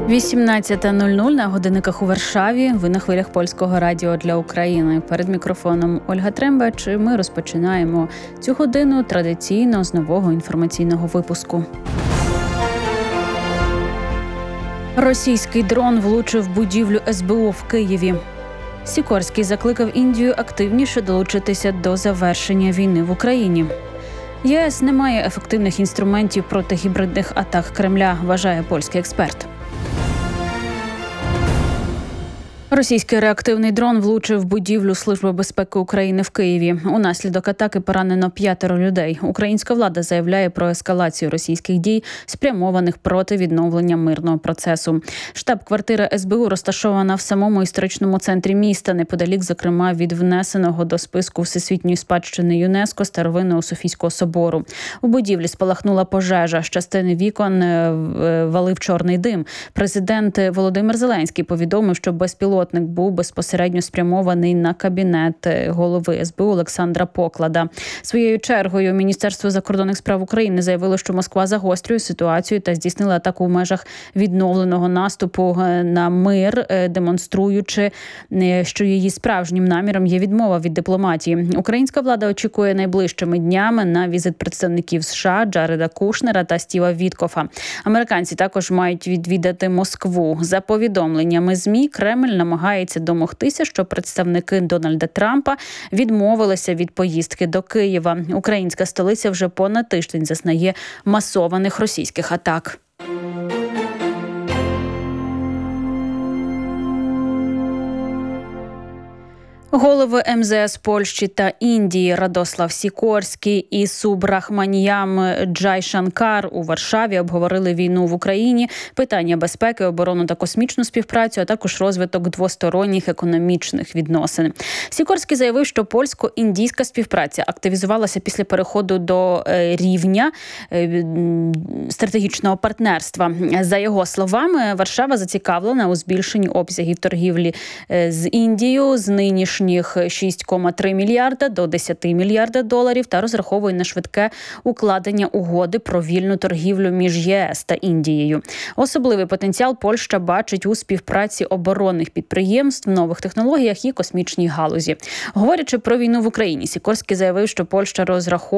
18:00 на годинниках у Варшаві. Ви на хвилях Польського радіо для України. Перед мікрофоном Ольга Трембач. Ми розпочинаємо цю годину традиційно з нового інформаційного випуску. Російський дрон влучив будівлю СБУ в Києві. Сікорський закликав Індію активніше долучитися до завершення війни в Україні. ЄС не має ефективних інструментів проти гібридних атак Кремля, вважає польський експерт. Російський реактивний дрон влучив будівлю Служби безпеки України в Києві. Унаслідок атаки поранено 5 людей. Українська влада заявляє про ескалацію російських дій, спрямованих проти відновлення мирного процесу. Штаб-квартира СБУ розташована в самому історичному центрі міста, неподалік, зокрема, від внесеного до списку Всесвітньої спадщини ЮНЕСКО старовинного Софійського собору. У будівлі спалахнула пожежа, з частини вікон валив чорний дим. Президент Володимир Зеленський повідомив, що безпілотник був безпосередньо спрямований на кабінет голови СБУ Олександра Поклада. Своєю чергою Міністерство закордонних справ України заявило, що Москва загострює ситуацію та здійснила атаку в межах відновленого наступу на мир, демонструючи, що її справжнім наміром є відмова від дипломатії. Українська влада очікує найближчими днями на візит представників США Джареда Кушнера та Стіва Віткофа. Американці також мають відвідати Москву. За повідомленнями ЗМІ, Кремль намагається домогтися, щоб представники Дональда Трампа відмовилися від поїздки до Києва. Українська столиця вже понад тиждень зазнає масованих російських атак. Голови МЗС Польщі та Індії Радослав Сікорський і Субрахманіям Джайшанкар у Варшаві обговорили війну в Україні, питання безпеки, оборону та космічну співпрацю, а також розвиток двосторонніх економічних відносин. Сікорський заявив, що польсько-індійська співпраця активізувалася після переходу до рівня стратегічного партнерства. За його словами, Варшава зацікавлена у збільшенні обсягів торгівлі з Індією з нинішніх 6,3 мільярда до 10 мільярда доларів та розраховує на швидке укладення угоди про вільну торгівлю між ЄС та Індією. Особливий потенціал Польща бачить у співпраці оборонних підприємств, нових технологіях і космічній галузі. Говорячи про війну в Україні, Сікорський заявив, що Польща розраховує